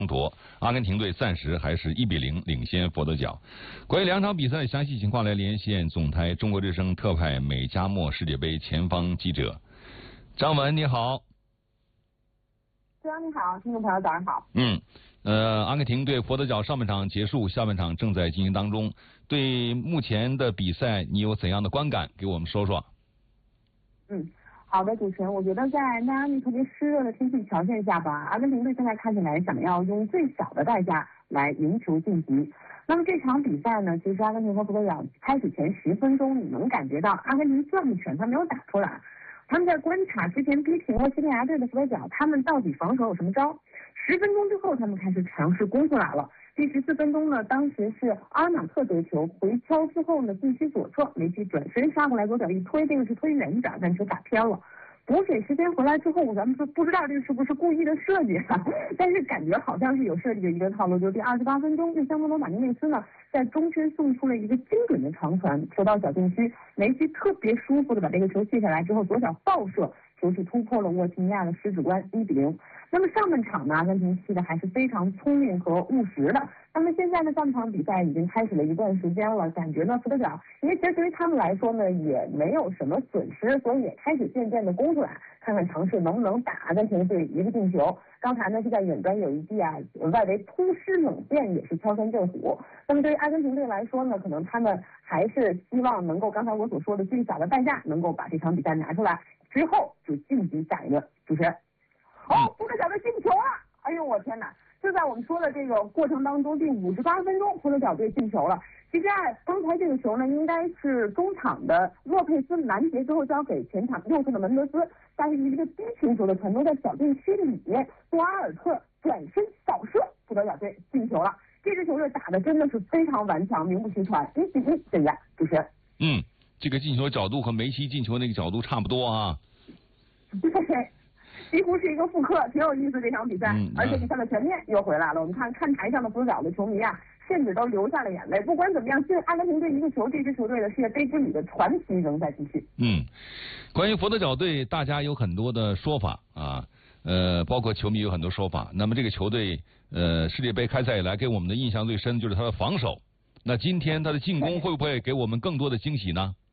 争夺，阿根廷队暂时还是1-0领先佛得角。关于两场比赛的详细情况，来连线总台中国之声特派美加墨世界杯前方记者张文，你好。 主持人你好，听众朋友早上好。 阿根廷队佛得角上半场结束，下半场正在进行当中。对目前的比赛，你有怎样的观感？给我们说说。 好的，主持人，我觉得在迈阿密特别湿热的天气条件下吧，阿根廷队现在看起来想要用最小的代价来赢球晋级。那么这场比赛呢，其实阿根廷和佛得角开始前10分钟，你能感觉到阿根廷转拳他没有打出来，他们在观察之前逼平了西班牙队的佛得角，他们到底防守有什么招？10分钟之后，他们开始尝试攻出来了。第14分钟呢，当时是阿尔马特得球，回敲之后呢，禁区左侧，梅西转身杀过来，左脚一推，这个是推远一点，但球打偏了。补水时间回来之后，咱们不知道这个是不是故意的设计但是感觉好像是有设计的一个套路，就是第28分钟，这香罗马尼内斯呢在中圈送出了一个精准的长传，球到小禁区，梅西特别舒服的把这个球卸下来之后，左脚爆射，球是突破了沃齐尼亚的十指关，1-0。那么上半场呢，阿根廷踢的还是非常聪明和务实的。那么现在呢，上半场比赛已经开始了一段时间了，感觉呢佛得角，因为其实对于他们来说呢，也没有什么损失，所以也开始渐渐的攻出来，看看尝试能不能打阿根廷队一个进球。刚才呢是在远端有一记外围突施冷箭，也是敲山震虎。那么对于阿根廷队来说呢，可能他们还是希望能够刚才我所说的最小的代价，能够把这场比赛拿出来，之后就晋级下一轮。主持人。佛得角队进球了！哎呦我天哪！就在我们说的这个过程当中，第58分钟，佛得角队进球了。其实刚才这个球呢，应该是中场的洛佩斯拦截之后交给前场右侧的门德斯，但是一个低平球的传中在小禁区里面，多阿尔特转身扫射，佛得角队进球了。这支球队打的真的是非常顽强，名不虚传。1-1现在，主持人。 这个进球角度和梅西进球那个角度差不多啊。 对。几乎是一个复刻，挺有意思这场比赛，而且你看到全面又回来了。我们看台上的佛得角的球迷甚至都流下了眼泪。不管怎么样，现在阿根廷队一个球，这支球队的世界杯之旅的传奇仍在继续。 关于佛得角队，大家有很多的说法啊，包括球迷有很多说法。那么这个球队，世界杯开赛以来给我们的印象最深就是他的防守。那今天他的进攻会不会给我们更多的惊喜呢？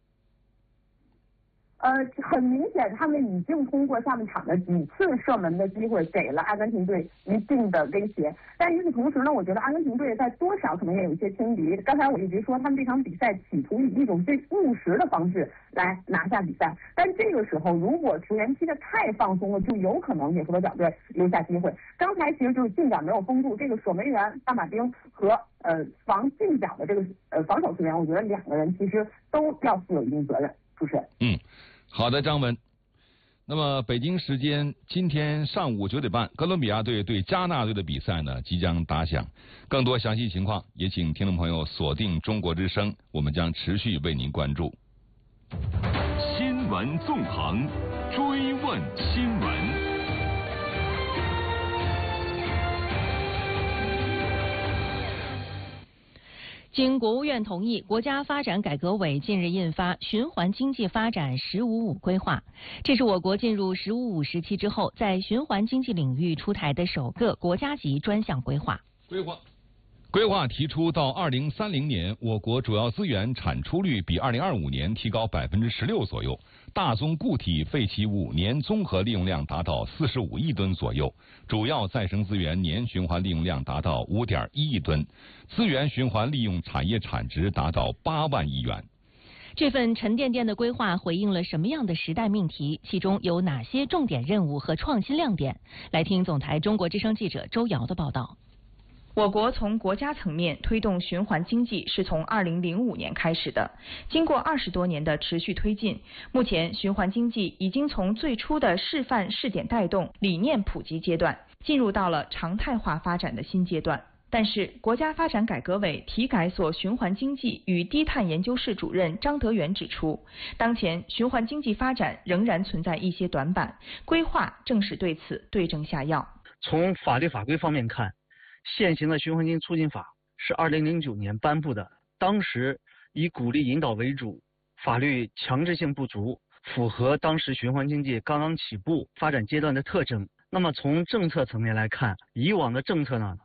很明显，他们已经通过下半场的几次射门的机会，给了阿根廷队一定的威胁。但与此同时呢，我觉得阿根廷队在多少可能也有一些轻敌。刚才我一直说，他们这场比赛企图以一种最务实的方式来拿下比赛。但这个时候，如果球员踢得太放松了，就有可能给佛得角队留下机会。刚才其实就是近角没有封住，这个守门员大马丁和防近角的这个防守球员，我觉得2个人其实都要负有一定责任。主持人。 好的，张文。那么北京时间今天上午9点半，哥伦比亚队对加纳队的比赛呢即将打响。更多详细情况，也请听众朋友锁定中国之声，我们将持续为您关注。 新闻纵横，追问新闻。 经国务院同意，国家发展改革委近日印发《循环经济发展“十五五”规划》，这是我国进入“十五五”时期之后，在循环经济领域出台的首个国家级专项规划。 规划提出，到2030年，我国主要资源产出率比2025年提高16%左右，大宗固体废弃物年综合利用量达到45亿吨左右，主要再生资源年循环利用量达到5.1亿吨，资源循环利用产业产值达到8万亿元。 这份沉甸甸的规划回应了什么样的时代命题？其中有哪些重点任务和创新亮点？来听总台中国之声记者周瑶的报道。 我国从国家层面推动循环经济是从2005年开始的，经过20多年的持续推进，目前循环经济已经从最初的示范试点带动、理念普及阶段，进入到了常态化发展的新阶段。但是，国家发展改革委体改所循环经济与低碳研究室主任张德元指出，当前循环经济发展仍然存在一些短板，规划正是对此对症下药。 从法律法规方面看，现行的循环经济促进法是2009年颁布的，当时以鼓励引导为主，法律强制性不足，符合当时循环经济刚刚起步发展阶段的特征。那么从政策层面来看，以往的政策呢